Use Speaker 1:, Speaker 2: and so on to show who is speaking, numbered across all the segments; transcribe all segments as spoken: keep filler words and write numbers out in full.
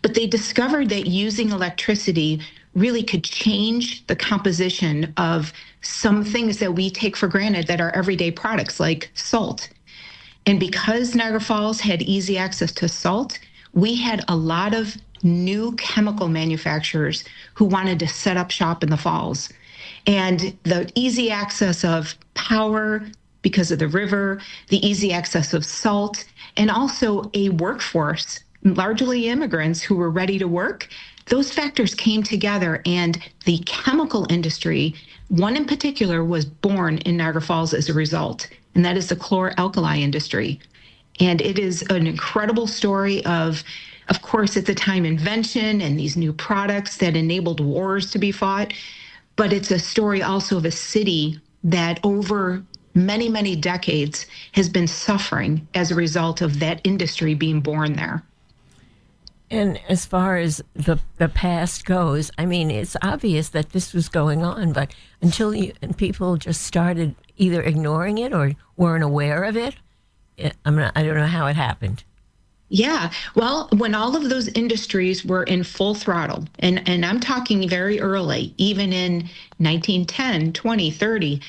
Speaker 1: But they discovered that using electricity really could change the composition of some things that we take for granted that are everyday products like salt. And because Niagara Falls had easy access to salt, we had a lot of new chemical manufacturers who wanted to set up shop in the falls. And the easy access of power because of the river, the easy access of salt, and also a workforce, largely immigrants who were ready to work, those factors came together, and the chemical industry, one in particular, was born in Niagara Falls as a result, and that is the chlor-alkali industry. And it is an incredible story of, of course, at the time, invention and these new products that enabled wars to be fought. But it's a story also of a city that over many, many decades has been suffering as a result of that industry being born there.
Speaker 2: And as far as the the past goes, I mean, it's obvious that this was going on, but until you, and people just started either ignoring it or weren't aware of it, it I'm not, I don't know how it happened.
Speaker 1: Yeah, well, when all of those industries were in full throttle, and, and I'm talking very early, even in nineteen ten, twenty, thirty,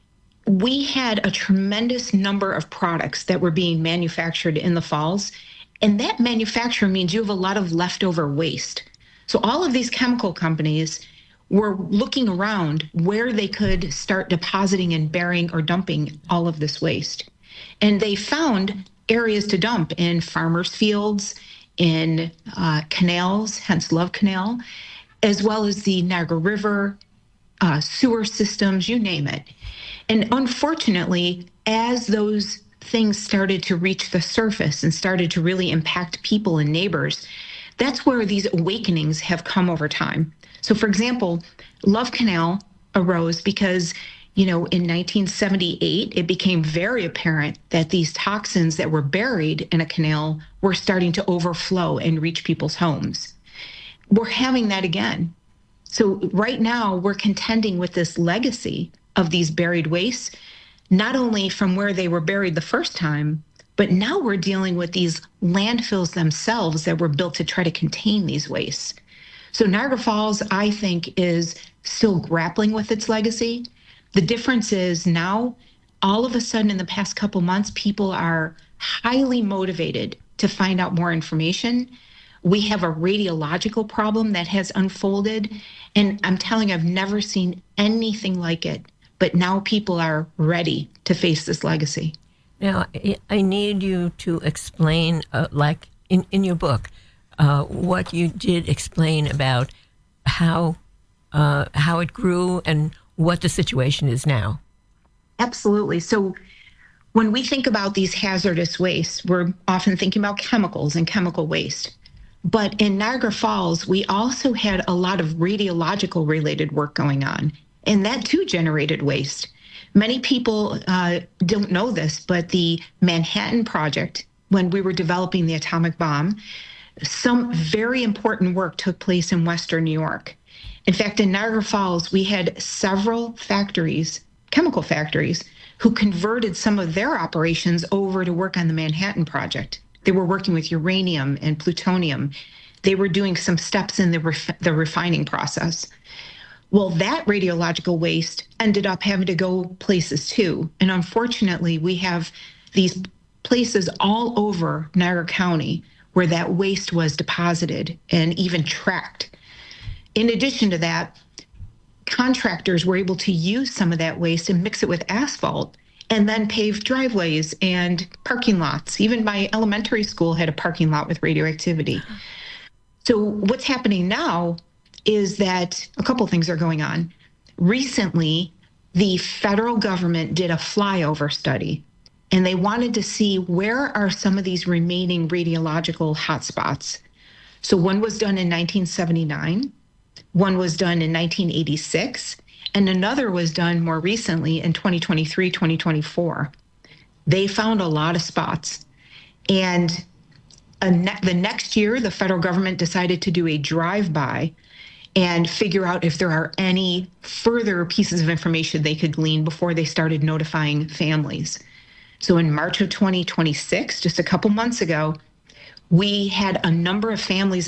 Speaker 1: we had a tremendous number of products that were being manufactured in the falls. And that manufacture means you have a lot of leftover waste. So all of these chemical companies were looking around where they could start depositing and burying or dumping all of this waste. And they found areas to dump in farmers' fields, in uh, canals, hence Love Canal, as well as the Niagara River, uh, sewer systems, you name it. And unfortunately, as those things started to reach the surface and started to really impact people and neighbors, that's where these awakenings have come over time. So, for example, Love Canal arose because, you know, in nineteen seventy-eight, it became very apparent that these toxins that were buried in a canal were starting to overflow and reach people's homes. We're having that again. So right now, we're contending with this legacy of these buried wastes, not only from where they were buried the first time, but now we're dealing with these landfills themselves that were built to try to contain these wastes. So Niagara Falls, I think, is still grappling with its legacy. The difference is now, all of a sudden in the past couple months, people are highly motivated to find out more information. We have a radiological problem that has unfolded, and I'm telling you, I've never seen anything like it. But now people are ready to face this legacy.
Speaker 2: Now, I need you to explain, uh, like in, in your book, uh, what you did explain about how uh, how it grew and what the situation is now.
Speaker 1: Absolutely. So when we think about these hazardous wastes, we're often thinking about chemicals and chemical waste. But in Niagara Falls, we also had a lot of radiological related work going on. And that too generated waste. Many people uh, don't know this, but the Manhattan Project, when we were developing the atomic bomb, some very important work took place in Western New York. In fact, in Niagara Falls, we had several factories, chemical factories, who converted some of their operations over to work on the Manhattan Project. They were working with uranium and plutonium. They were doing some steps in the, ref- the refining process. Well, that radiological waste ended up having to go places too. And unfortunately, we have these places all over Niagara County where that waste was deposited and even tracked. In addition to that, contractors were able to use some of that waste and mix it with asphalt and then pave driveways and parking lots. Even my elementary school had a parking lot with radioactivity. So what's happening now is that a couple things are going on. Recently, the federal government did a flyover study, and they wanted to see where are some of these remaining radiological hotspots. So one was done in nineteen seventy-nine, one was done in nineteen eighty-six, and another was done more recently in twenty twenty-three, twenty twenty-four. They found a lot of spots. And a ne- the next year, the federal government decided to do a drive-by and figure out if there are any further pieces of information they could glean before they started notifying families. So in March of twenty twenty-six, just a couple months ago, we had a number of families